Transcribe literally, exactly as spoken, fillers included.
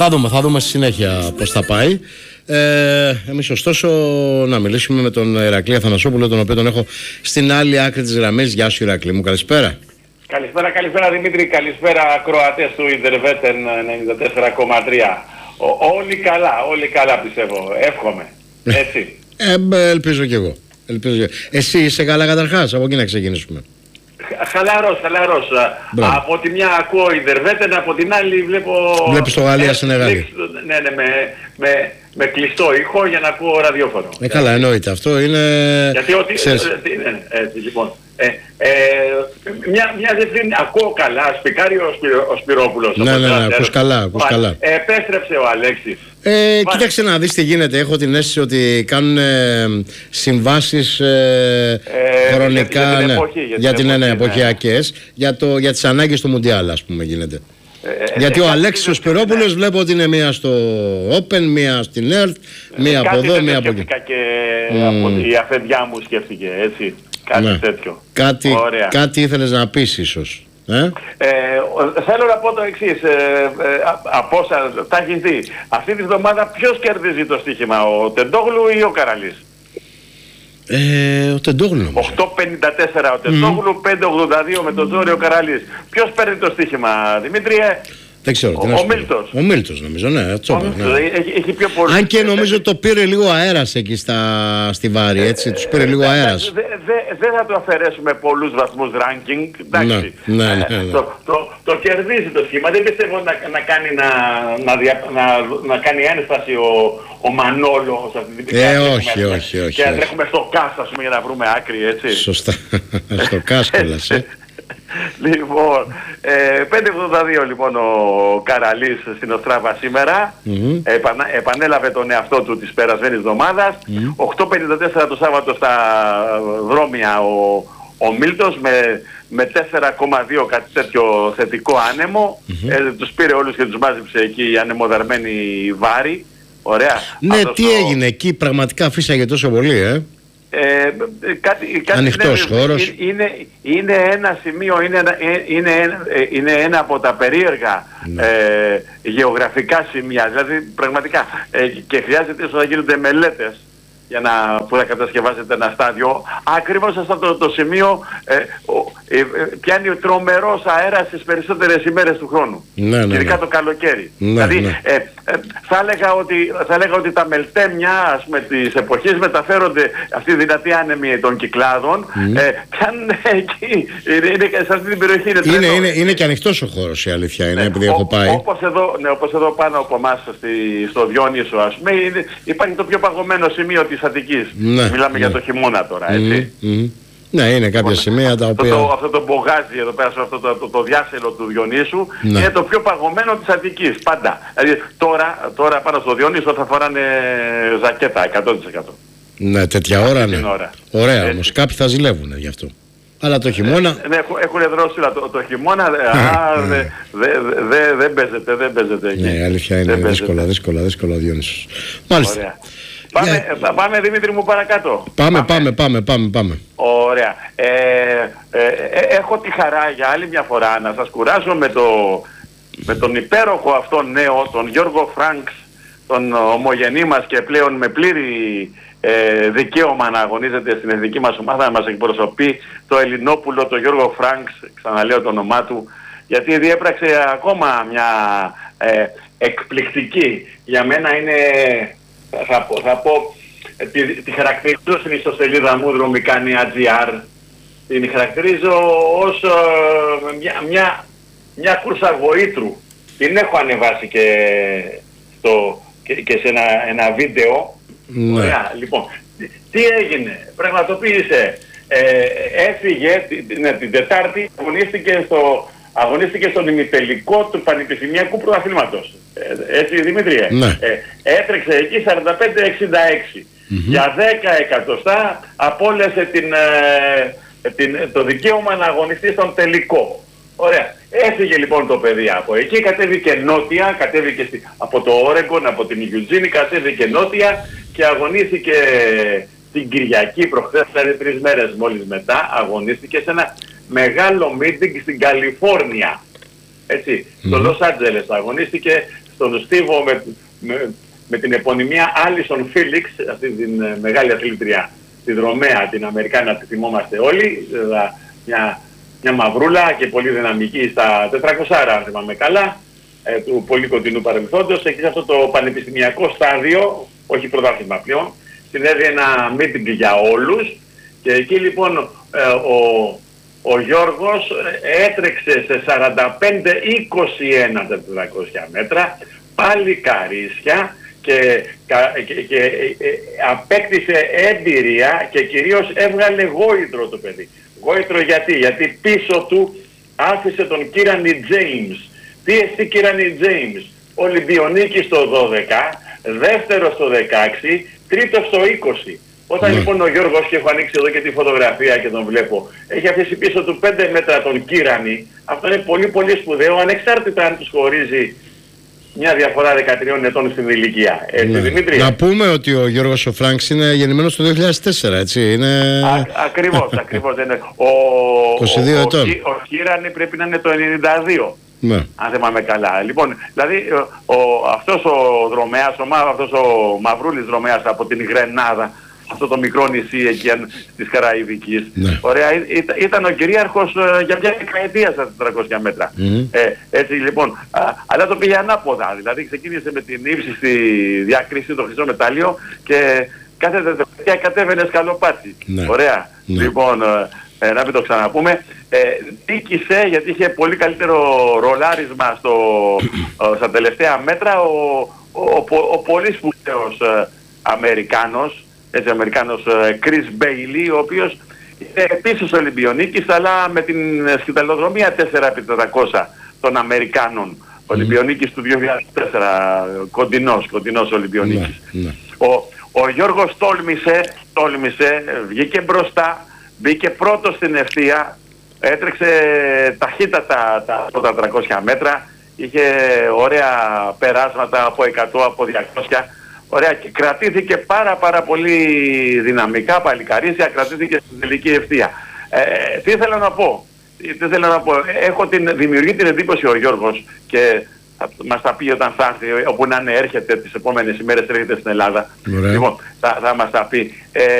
Θα δούμε, θα δούμε στη συνέχεια πώς θα πάει. Ε, εμείς ωστόσο να μιλήσουμε με τον Ηρακλή Αθανασόπουλο, τον οποίο τον έχω στην άλλη άκρη της γραμμής. Γεια σου Ηρακλή μου, καλησπέρα. Καλησπέρα, καλησπέρα Δημήτρη, καλησπέρα ακροατές του Ιντερβέτεν ενενήντα τέσσερα κόμμα τρία. Όλοι καλά, όλοι καλά πιστεύω, εύχομαι, έτσι. ε, ελπίζω κι εγώ. Ελπίζω κι εγώ. Εσύ είσαι καλά καταρχάς, από εκεί να ξεκινήσουμε. Χαλαρός, χαλαρός. Μπράβο. Από τη μια ακούω Ιντερβέτεν, από την άλλη βλέπω... Βλέπεις το Γαλλία Σενεγάλη. Ναι, ναι, με, με, με κλειστό ήχο για να ακούω ραδιόφωνο. Ε, καλά, εννοείται. Αυτό είναι... Γιατί ότι... Ναι, έτσι, λοιπόν. Ε, ε, μια, μια διευθύνη, ακούω καλά, σπικάρει ο, Σπυρο, ο Σπυρόπουλος. Ναι, ναι, ναι, ακούς καλά, ακούς καλά. Επέστρεψε ο Αλέξης. Ε, κοίταξε να δεις τι γίνεται. Έχω την αίσθηση ότι κάνουν ε, συμβάσεις ε, ε, χρονικά για, για την ναι, εποχή, για, για την εποχή, ναι. εποχιακές για, το, για τις ανάγκες του Μουντιάλ, ας πούμε, γίνεται. Ε, Γιατί ε, ο Αλέξης ο Σπυρόπουλος ναι. βλέπω ότι είναι μία στο Open, μία στην ΕΡΤ, μία ε, από εδώ, μία από εκεί. Και mm. από η αφεντιά μου σκέφτηκε, έτσι. Κάτι ναι. τέτοιο. Κάτι, κάτι ήθελες να πεις ίσως. Ε? Ε, θέλω να πω το εξής, ε, ε, από όσα τα έχει δει. Αυτή τη βδομάδα ποιος κερδίζει το στοίχημα, ο Τεντόγλου ή ο Καραλής? Ε, ο Τεντόγλου νομίζω. οκτώ πενήντα τέσσερα ο Τεντόγλου, mm. πέντε ογδόντα δύο με τον Ζόρι ο Καραλής. Ποιος παίρνει το στοίχημα, Δημήτριε? Δεν ξέρω, ο, ο Μίλτος. Ο Μίλτος νομίζω, ναι. Τσόπα, ναι. Έχει, έχει πιο πολύ. Αν και νομίζω το πήρε λίγο αέρας εκεί στα, στη Βάρη, έτσι, ε, τους πήρε ε, λίγο αέρας. Δεν δε, δε θα του αφαιρέσουμε πολλούς βαθμούς ranking, εντάξει. Ναι, ναι, ναι, ναι. Ε, το, το, το κερδίζει το σχήμα, δεν πιστεύω να, να, κάνει, να, να, δια, να, να κάνει ένσταση ο, ο Μανόλος αυτή την ε, όχι, όχι, όχι. Και να τρέχουμε στο ΚΑΣ, ας πούμε, για να βρούμε άκρη, έτσι. Σωστά, στο ΚΑΣ κιόλας, ε. Λοιπόν, ε, πέντε ογδόντα δύο λοιπόν ο Καραλής στην Οστράβα σήμερα, mm-hmm. Επανα, επανέλαβε τον εαυτό του της περασμένης εβδομάδας, mm-hmm. οκτώ πενήντα τέσσερα το Σάββατο στα δρόμια ο, ο Μίλτος με, με τέσσερα κόμμα δύο κάτι τέτοιο θετικό άνεμο, mm-hmm. ε, τους πήρε όλους και τους μάζεψε εκεί η ανεμοδαρμένη Βάρη. Ωραία. Ναι, αυτός τι το... έγινε εκεί, πραγματικά φύσαγε τόσο πολύ, ε. Ε, κάτι, κάτι Ανοιχτός είναι, χώρος. Είναι, είναι ένα σημείο, είναι ένα, είναι, είναι ένα από τα περίεργα ναι. ε, γεωγραφικά σημεία, δηλαδή πραγματικά ε, και χρειάζεται ίσως να γίνονται μελέτες για να, που θα κατασκευάσετε ένα στάδιο. Ακριβώς αυτό το, το σημείο ε, ο, ε, ε, πιάνει ο τρομερός αέρας στις περισσότερες ημέρες του χρόνου. Ναι, ναι, ειδικά ναι. το καλοκαίρι. Ναι, δηλαδή ναι. Ε, ε, θα, έλεγα ότι, θα έλεγα ότι τα μελτέμια, ας πούμε, της εποχής μεταφέρονται αυτή η δυνατή άνεμη των Κυκλάδων. Mm. Ε, πιάνουν εκεί, είναι, είναι, σε αυτή την περιοχή είναι είναι, είναι, είναι και ανοιχτός ο χώρος, η αλήθεια είναι, ναι, επειδή έχω πάει. Όπως εδώ, ναι, όπως εδώ πάνω από εμάς στη, στο Διόνυσο, ας πούμε, είναι, υπάρχει το πιο παγωμένο σημείο της Αττικής. Ναι, μιλάμε ναι. για το χειμώνα τώρα, έτσι. Mm, mm. Ναι, είναι κάποια σημεία τα οποία... Αυτό το, αυτό το μπογάζι εδώ πέρα, αυτό το, το, το διάσελο του Διονύσου, ναι. είναι το πιο παγωμένο της Αττικής, πάντα. Δηλαδή τώρα, τώρα πάνω στο Διονύσο θα φοράνε ζακέτα, εκατό τοις εκατό. Ναι, τέτοια ώρα, ναι. Ώρα. Ωραία έτσι. Όμως, κάποιοι θα ζηλεύουν γι' αυτό. Αλλά το χειμώνα... Ε, ναι, έχουν δρόσιλα το, το χειμώνα, α, δεν δε, δε, δε παίζεται, δεν παίζεται εκεί. Ναι, αλήθεια είναι, δύσκολα, δύσκολα, δύσκολα ο Διονύσος. Μάλιστα. Ωραία. Πάμε, yeah. πάμε Δημήτρη μου παρακάτω. Πάμε, πάμε, πάμε, πάμε, πάμε. Ωραία. Ε, ε, ε, έχω τη χαρά για άλλη μια φορά να σας κουράσω με, το, με τον υπέροχο αυτόν νέο, τον Γιώργο Φρανκς, τον ομογενή μας και πλέον με πλήρη ε, δικαίωμα να αγωνίζεται στην εθνική μας ομάδα, να μας εκπροσωπεί, το Ελληνόπουλο, τον Γιώργο Φρανκς, ξαναλέω το όνομά του, γιατί διέπραξε ακόμα μια ε, εκπληκτική, για μένα είναι... Θα πω, θα πω τη, τη χαρακτηρίζω στην ιστοσελίδα μου δρομικάνια.gr, την χαρακτηρίζω ως uh, μια, μια, μια κούρσα γοήτρου. Την έχω ανεβάσει και, στο, και, και σε ένα, ένα βίντεο. Ναι. Ωραία, λοιπόν, τι έγινε, πραγματοποίησε, ε, έφυγε ναι, την Τετάρτη, αγωνίστηκε στο... αγωνίστηκε στον ημιτελικό του Πανεπιστημιακού Πρωταθλήματος. Ε, έτσι Δημήτριε. Ναι. Ε, έτρεξε εκεί σαράντα πέντε εξήντα έξι. Mm-hmm. Για δέκα εκατοστά απόλυσε την, ε, την, το δικαίωμα να αγωνιστεί στον τελικό. Ωραία. Έφυγε λοιπόν το παιδί από εκεί, κατέβηκε νότια, κατέβηκε στη, από το Όρεγκον, από την Ιουτζίνη, κατέβηκε νότια και αγωνίστηκε την Κυριακή προχθές, δηλαδή τρεις μέρες μόλις μετά, αγωνίστηκε σε ένα μεγάλο meeting στην Καλιφόρνια. Έτσι. Mm-hmm. Στο Λος Άντζελες αγωνίστηκε στον Στίβο με, με, με την επωνυμία Άλισον Φίλιξ, αυτή την ε, μεγάλη αθλήτρια, τη δρομέα, την Αμερικάνα, τη θυμόμαστε όλοι, ε, μια, μια μαυρούλα και πολύ δυναμική στα τετρακόσια, αν θυμάμαι καλά, ε, του πολύ κοντινού παρελθόντος. Εκεί σε αυτό το πανεπιστημιακό στάδιο, όχι πρωτάθλημα πλέον, συνέβη ένα meeting για όλους και εκεί λοιπόν ε, ο, ο Γιώργος έτρεξε σε σαράντα πέντε είκοσι ένα τα τετρακόσια μέτρα, πάλι καρίσια και, και, και ε, απέκτησε εμπειρία και κυρίως έβγαλε γόητρο το παιδί. Γόητρο γιατί, γιατί πίσω του άφησε τον Κίρανι Τζέιμς. Τι εστί Κίρανι Τζέιμς? Ολυμπιονίκης στο δώδεκα, δεύτερο στο δεκαέξι, τρίτο στο είκοσι. Όταν mm. λοιπόν ο Γιώργος, και έχω ανοίξει εδώ και τη φωτογραφία και τον βλέπω, έχει αφήσει πίσω του πέντε μέτρα τον Κίρανι, αυτό είναι πολύ πολύ σπουδαίο, ανεξάρτητα αν τους χωρίζει μια διαφορά δεκατριών ετών στην ηλικία. Έτσι, ναι. Δημήτρη. Να πούμε ότι ο Γιώργος ο Φρανκς είναι γεννημένος το δύο χιλιάδες τέσσερα, έτσι. Είναι... Α, ακριβώς, ακριβώς. Είναι. Ο, είκοσι δύο ο, ετών. Ο, ο Κίρανι πρέπει να είναι το ενενήντα δύο. Ναι. Αν θυμάμαι καλά. Λοιπόν, δηλαδή ο, αυτός ο δρομέας, ο, αυτός ο μαυρούλης δρομέας από την Γρενάδα, αυτό το μικρό νησί εκεί της Καραϊβικής, ναι. Ωραία, ή, ήταν ο κυρίαρχος ε, για μια δεκαετία στα τετρακόσια μέτρα. Mm-hmm. Ε, έτσι λοιπόν, α, αλλά το πήγε ανάποδα, δηλαδή ξεκίνησε με την ύψιστη διάκριση, το χρυσό μετάλλιο και κάθε δεκαετία κατέβαινε σκαλοπάτι. Ναι. Ωραία. Ναι. Λοιπόν, ε, ε, να μην το ξαναπούμε. Ε, τίκησε γιατί είχε πολύ καλύτερο ρολάρισμα στο, ε, στα τελευταία μέτρα ο, ο, ο, ο, ο πολύ σπουδαίος ε, Αμερικάνος, έτσι, Αμερικάνος ε, Chris Bailey, ο οποίος είναι επίσης Ολυμπιονίκης, αλλά με την σκηταλοδρομία τέσσερα επί τετρακόσια των Αμερικάνων. Mm. Ολυμπιονίκης του δύο χιλιάδες τέσσερα, κοντινός, κοντινός Ολυμπιονίκης. Mm. Mm. Ο, ο Γιώργος τόλμησε, τόλμησε, βγήκε μπροστά, μπήκε πρώτος στην ευθεία, έτρεξε ταχύτατα τα πρώτα τριακόσια μέτρα, είχε ωραία περάσματα από εκατό, από διακόσια. Ωραία, και κρατήθηκε πάρα πάρα πολύ δυναμικά, παλικαρίσια, κρατήθηκε στην τελική ευθεία. Ε, τι ήθελα να πω, τι ήθελα να πω, έχω την, δημιουργεί την εντύπωση ο Γιώργος και θα μας τα πει όταν θα έρθει, όπου να είναι έρχεται τις επόμενες ημέρες, έρχεται στην Ελλάδα. Λοιπόν, θα, θα μας τα πει. Ε,